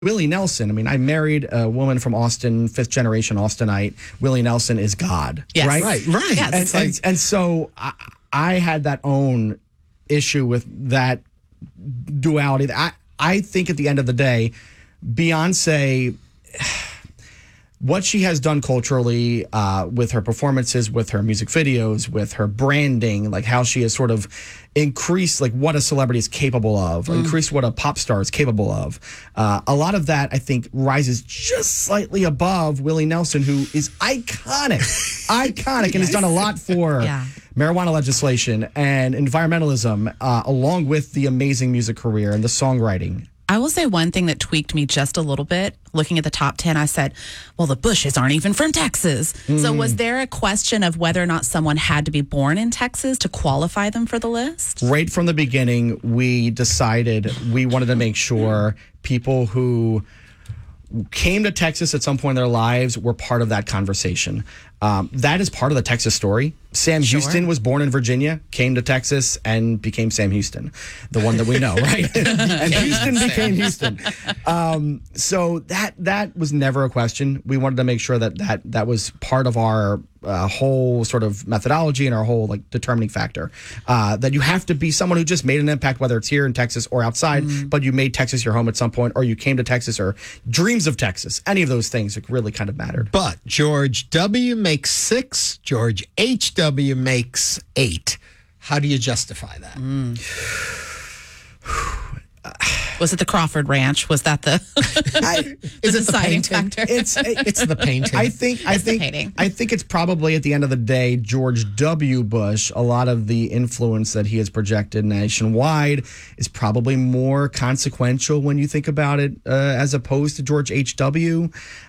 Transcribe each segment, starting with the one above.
Willie Nelson. I mean, I married a woman from Austin, fifth generation Austinite. Willie Nelson is God, Yes. right? Right. Yes. And so I had that own issue with that duality. I think at the end of the day, Beyonce, what she has done culturally with her performances, with her music videos, with her branding, like how she has sort of increased like what a celebrity is capable of, increased what a pop star is capable of. A lot of that, I think, rises just slightly above Willie Nelson, who is iconic, and has done a lot for marijuana legislation and environmentalism, along with the amazing music career and the songwriting. I will say one thing that tweaked me just a little bit. Looking at the top 10, I said, well, the Bushes aren't even from Texas. So was there a question of whether or not someone had to be born in Texas to qualify them for the list? Right from the beginning, we decided we wanted to make sure people who came to Texas at some point in their lives were part of that conversation. That is part of the Texas story. Sam Houston was born in Virginia, came to Texas, and became Sam Houston, the one that we know, right? And Houston became Houston. So that was never a question. We wanted to make sure that was part of our whole sort of methodology and our whole like determining factor. That you have to be someone who just made an impact, whether it's here in Texas or outside, but you made Texas your home at some point, or you came to Texas, or dreams of Texas. Any of those things really kind of mattered. But George W. makes 6, George H.W. makes 8. How do you justify that? Was it the Crawford Ranch? Was that the deciding factor? It's the painting. I think it's probably at the end of the day, George W. Bush, a lot of the influence that he has projected nationwide is probably more consequential when you think about it, as opposed to George H.W.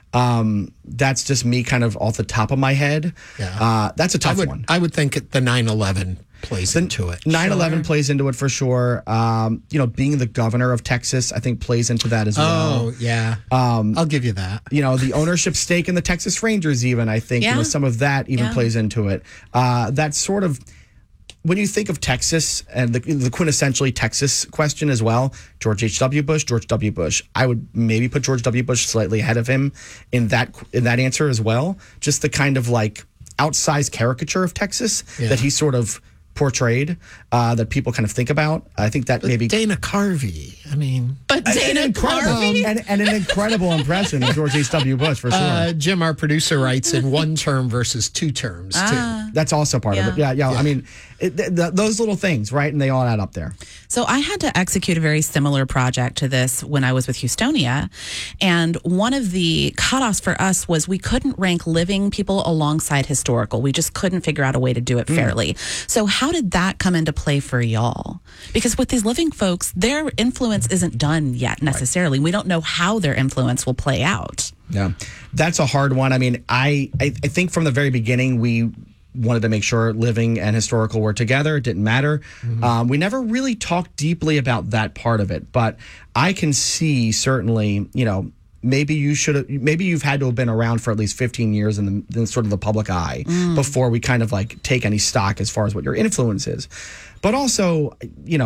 That's just me kind of off the top of my head. Yeah. That's a tough one. I would think the 9/11 plays into it. 9/11 plays into it for sure. Being the governor of Texas, I think plays into that as well. Oh, yeah. I'll give you that. The ownership stake in the Texas Rangers, even, I think, some of that even plays into it. That's sort of, when you think of Texas and the quintessentially Texas question as well, George H.W. Bush, George W. Bush, I would maybe put George W. Bush slightly ahead of him in that answer as well. Just the kind of like outsized caricature of Texas that he sort of portrayed, that people kind of think about. I think that maybe Dana Carvey. Dana Carvey and an incredible impression of George H.W. Bush for sure. Jim, our producer, writes in 1 term versus 2 terms too. That's also part of it. Yeah. I mean, those little things, right? And they all add up there. So I had to execute a very similar project to this when I was with Houstonia. And one of the cutoffs for us was we couldn't rank living people alongside historical. We just couldn't figure out a way to do it fairly. So how did that come into play for y'all? Because with these living folks, their influence isn't done yet necessarily. We don't know how their influence will play out. Yeah, that's a hard one. I mean, I think from the very beginning, we wanted to make sure living and historical were together. It didn't matter. We never really talked deeply about that part of it, but I can see certainly, maybe you've had to have been around for at least 15 years in sort of the public eye before we kind of like take any stock as far as what your influence is. But also,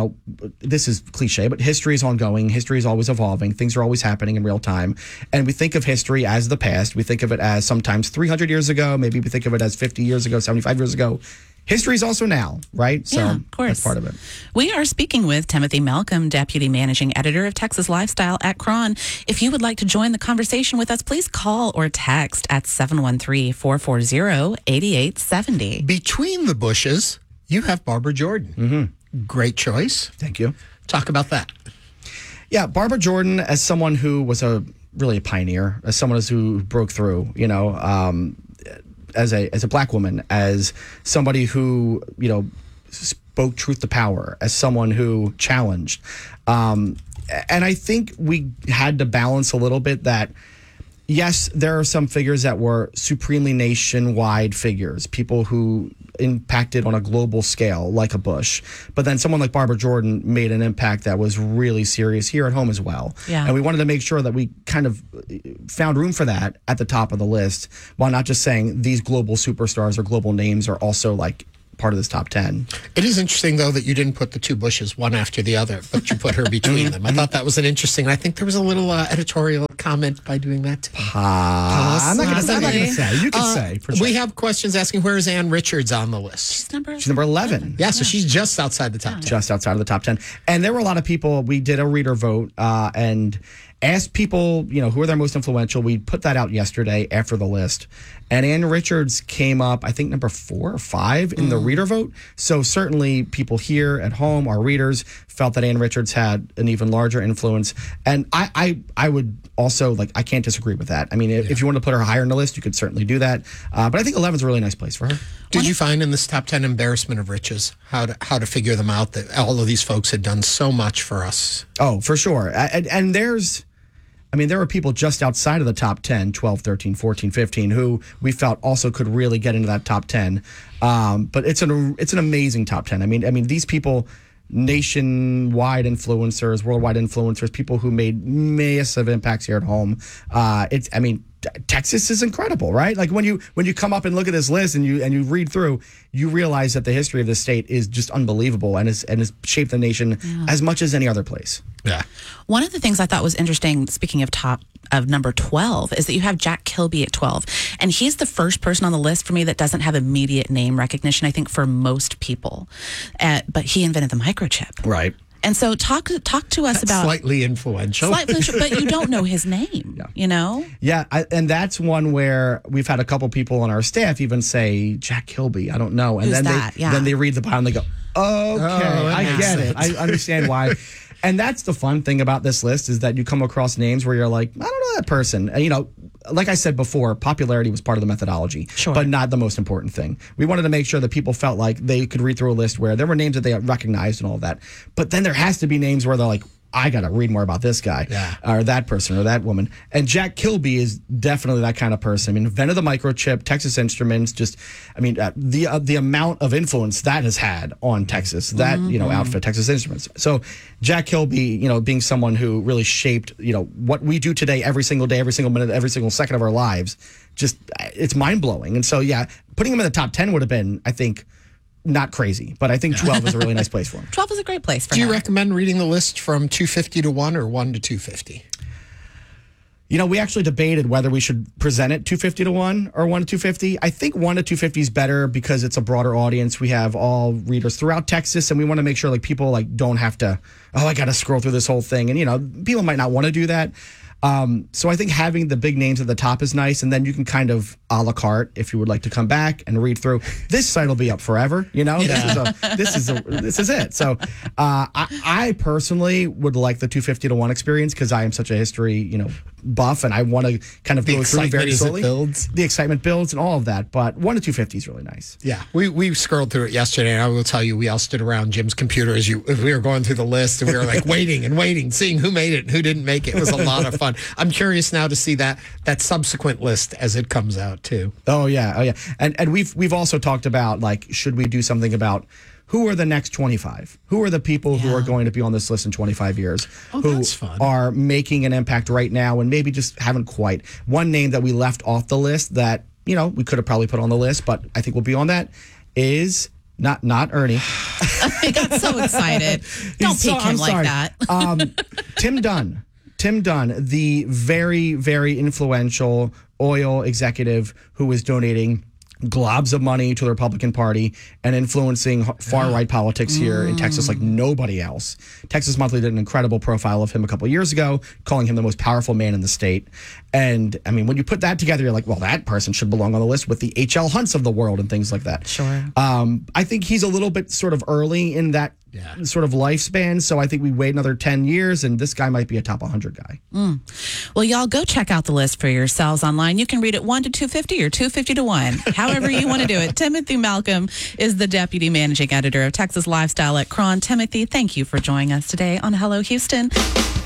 this is cliche, but history is ongoing. History is always evolving. Things are always happening in real time. And we think of history as the past. We think of it as sometimes 300 years ago. Maybe we think of it as 50 years ago, 75 years ago. History is also now, right? So of course. That's part of it. We are speaking with Timothy Malcolm, Deputy Managing Editor of Texas Lifestyle at Cron. If you would like to join the conversation with us, please call or text at 713-440-8870. Between the Bushes, you have Barbara Jordan. Great choice. Thank you. Talk about that. Yeah, Barbara Jordan, as someone who was really a pioneer, as someone who broke through, as a black woman, as somebody who, spoke truth to power, as someone who challenged. And I think we had to balance a little bit that, yes, there are some figures that were supremely nationwide figures, people who impacted on a global scale, like a Bush. But then someone like Barbara Jordan made an impact that was really serious here at home as well. Yeah. And we wanted to make sure that we kind of found room for that at the top of the list, while not just saying these global superstars or global names are also like part of this top 10. It is interesting, though, that you didn't put the two Bushes one after the other, but you put her between them. I thought that was an interesting. I think there was a little editorial comment by doing that. I'm not going to say. You can say. For We have questions asking, where is Ann Richards on the list? She's She's number 11. Yeah, so she's just outside the top 10. Just outside of the top 10. And there were a lot of people. We did a reader vote and asked people, who are their most influential. We put that out yesterday after the list. And Ann Richards came up, I think, number 4 or 5 in the reader vote. So certainly people here at home, our readers, felt that Ann Richards had an even larger influence. And I would also, I can't disagree with that. I mean, if you want to put her higher on the list, you could certainly do that. But I think 11 is a really nice place for her. Did you find in this top 10 embarrassment of riches how to figure them out, that all of these folks had done so much for us? Oh, for sure. And there were people just outside of the top 10, 12, 13, 14, 15, who we felt also could really get into that top 10. But it's an amazing top 10. I mean, these people, nationwide influencers, worldwide influencers, people who made massive impacts here at home. Texas is incredible, right? Like when you come up and look at this list and you read through, you realize that the history of this state is just unbelievable and has shaped the nation as much as any other place. Yeah. One of the things I thought was interesting, speaking of number 12, is that you have Jack Kilby at 12. And he's the first person on the list for me that doesn't have immediate name recognition, I think, for most people. But he invented the microchip. Right. And so talk to us about... Slightly influential. But you don't know his name, Yeah, and that's one where we've had a couple people on our staff even say, Jack Kilby, I don't know. And then they read the bio and they go, okay, I get it. I understand why. And that's the fun thing about this list, is that you come across names where you're like, I don't know that person. And, like I said before, popularity was part of the methodology, but not the most important thing. We wanted to make sure that people felt like they could read through a list where there were names that they recognized and all of that. But then there has to be names where they're like, I got to read more about this guy or that person or that woman. And Jack Kilby is definitely that kind of person. I mean, invented the microchip, Texas Instruments, the amount of influence that has had on Texas, that, outfit, Texas Instruments. So Jack Kilby, being someone who really shaped, what we do today, every single day, every single minute, every single second of our lives, it's mind blowing. And so, putting him in the top 10 would have been, I think, not crazy, but I think 12 is a really nice place for him. 12 is a great place for him. Do you recommend reading the list from 250 to 1 or 1 to 250? We actually debated whether we should present it 250 to 1 or 1 to 250. I think 1 to 250 is better because it's a broader audience. We have all readers throughout Texas, and we want to make sure people don't have to, I got to scroll through this whole thing. And, people might not want to do that. So I think having the big names at the top is nice, and then you can kind of a la carte if you would like to come back and read through. This site will be up forever, This is it. So I personally would like the 250 to 1 experience because I am such a history buff, and I want to kind of go through very slowly. The excitement builds and all of that, but 1 to 250 is really nice. Yeah, we scrolled through it yesterday, and I will tell you, we all stood around Jim's computer as we were going through the list, and we were like waiting and waiting, seeing who made it and who didn't make it. It was a lot of fun. I'm curious now to see that subsequent list as it comes out too. Oh yeah. And we've also talked about should we do something about who are the next 25? Who are the people who are going to be on this list in 25 years? Who are making an impact right now and maybe just haven't quite. One name that we left off the list that, we could have probably put on the list, but I think we'll be on that is not Ernie. I got so excited. Don't peek him like that. Tim Dunn. Tim Dunn, the very, very influential oil executive who was donating globs of money to the Republican Party and influencing far-right politics here in Texas like nobody else. Texas Monthly did an incredible profile of him a couple of years ago, calling him the most powerful man in the state. And, when you put that together, you're like, well, that person should belong on the list with the H.L. Hunts of the world and things like that. Sure. I think he's a little bit sort of early in that sort of lifespan, so I think we wait another 10 years, and this guy might be a top 100 guy. Well, y'all go check out the list for yourselves online. You can read it 1 to 250 or 250 to 1, however you want to do it. Timothy Malcolm is the Deputy Managing Editor of Texas Lifestyle at Cron. Timothy, thank you for joining us today on Hello Houston.